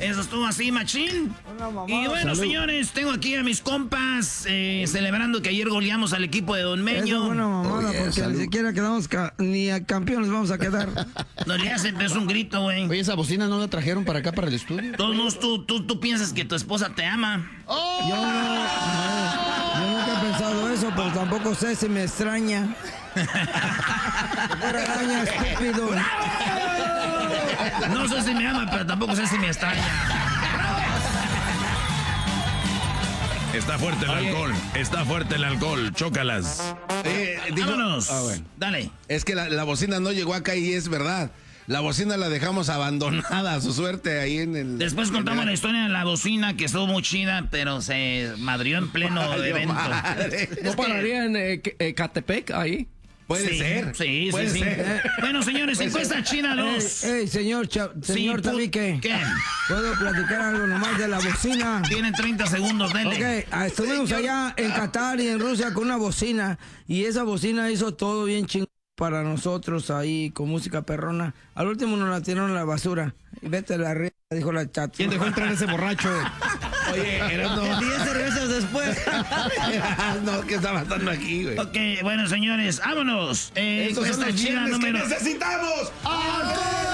Eso estuvo así, machín. Y bueno, señores, tengo aquí a mis compas celebrando que ayer goleamos al equipo de Don Meño. Eso es buena mamada, porque ni siquiera quedamos ni a campeones vamos a quedar. No le hace, es un grito, güey. Oye, esa bocina no la trajeron para acá, para el estudio. Todos tú piensas que tu esposa te ama. ¡Oh! Yo nunca he pensado eso, pero tampoco sé si me extraña. Fuera araña, estúpido. No sé si me ama, pero tampoco sé si me extraña. Está fuerte el alcohol, está fuerte el alcohol, chócalas. Vámonos. Bueno. Dale. Es que la bocina no llegó acá y es verdad. La bocina la dejamos abandonada a su suerte ahí en el... Después contamos la historia de la bocina, que estuvo muy chida, pero se madrió en pleno evento. ¿No pararía en Catepec ahí? Puede ser. Sí. Bueno, señores, encuesta china 2. Ey, señor Tabique. ¿Qué? ¿Puedo platicar algo nomás de la bocina? Tienen 30 segundos, dele. Ok, estuvimos allá en Qatar y en Rusia con una bocina. Y esa bocina hizo todo bien chingón para nosotros ahí con música perrona. Al último nos la tiraron a la basura. Y vete a la red, dijo la chat. ¿Quién dejó entrar ese borracho? Oye, Erasmo. 10 cervezas después. No, ¿qué está pasando aquí, güey? Ok, bueno, señores, vámonos. Esos son Encuesta los china viernes que número... necesitamos. ¡Alcohol!